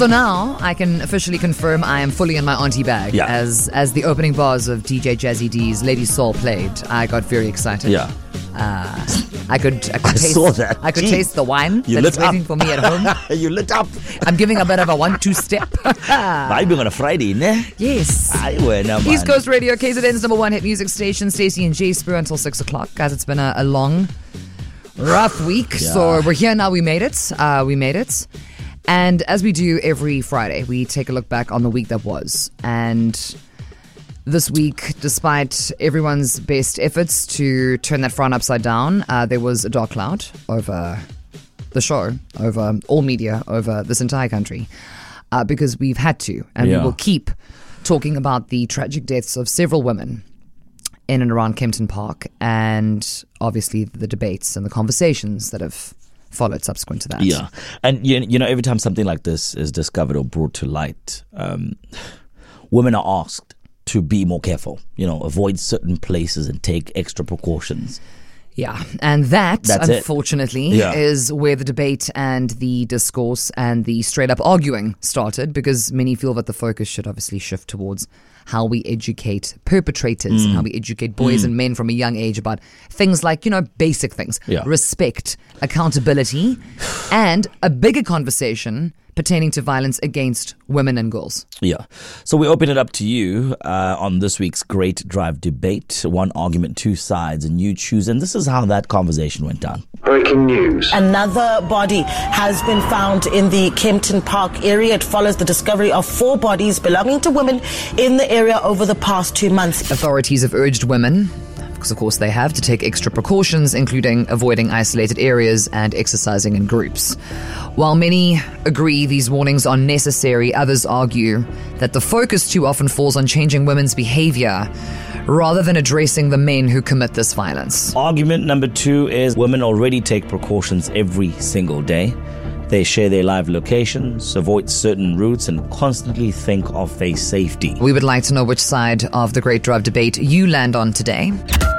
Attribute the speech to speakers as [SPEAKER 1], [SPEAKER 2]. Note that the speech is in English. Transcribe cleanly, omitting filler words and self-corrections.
[SPEAKER 1] So now I can officially confirm I am fully in my auntie bag.
[SPEAKER 2] Yeah.
[SPEAKER 1] As the opening bars of DJ Jazzy D's Lady Soul played, I got very excited.
[SPEAKER 2] Yeah.
[SPEAKER 1] I could taste,
[SPEAKER 2] saw that.
[SPEAKER 1] I could
[SPEAKER 2] Gee.
[SPEAKER 1] taste the wine
[SPEAKER 2] You
[SPEAKER 1] that's
[SPEAKER 2] lit up.
[SPEAKER 1] waiting for me at home.
[SPEAKER 2] You lit up.
[SPEAKER 1] I'm giving a bit of a 1-2 step.
[SPEAKER 2] Vibing on a Friday, ne?
[SPEAKER 1] Yes.
[SPEAKER 2] Aye, wena, man.
[SPEAKER 1] East Coast Radio, KZN's number one hit music station, Stacey and Jay Spur until 6 o'clock. Guys, it's been a long, rough week.
[SPEAKER 2] Yeah.
[SPEAKER 1] So we're here now. We made it. And as we do every Friday, we take a look back on the week that was. And this week, despite everyone's best efforts to turn that frown upside down, there was a dark cloud over the show, over all media, over this entire country. Because we've had to, and we will keep talking about the tragic deaths of several women in and around Kempton Park, and obviously the debates and the conversations that have followed subsequent to that.
[SPEAKER 2] Yeah. And, you know, every time something like this is discovered or brought to light, women are asked to be more careful, avoid certain places and take extra precautions.
[SPEAKER 1] Yeah, and that's unfortunately
[SPEAKER 2] Yeah.
[SPEAKER 1] is where the debate and the discourse and the straight up arguing started, because many feel that the focus should obviously shift towards how we educate perpetrators and how we educate boys and men from a young age about things like, basic things, respect, accountability, and a bigger conversation pertaining to violence against women and girls.
[SPEAKER 2] Yeah. So we open it up to you on this week's Great Drive Debate. One argument, two sides, and you choose. And this is how that conversation went down.
[SPEAKER 3] Breaking news.
[SPEAKER 4] Another body has been found in the Kempton Park area. It follows the discovery of 4 bodies belonging to women in the area over the past 2 months.
[SPEAKER 1] Authorities have urged women, because of course they have, to take extra precautions, including avoiding isolated areas and exercising in groups. While many agree these warnings are necessary, others argue that the focus too often falls on changing women's behavior rather than addressing the men who commit this violence.
[SPEAKER 2] Argument number 2 is women already take precautions every single day. They share their live locations, avoid certain routes, and constantly think of their safety.
[SPEAKER 1] We would like to know which side of the Great Drive Debate you land on today.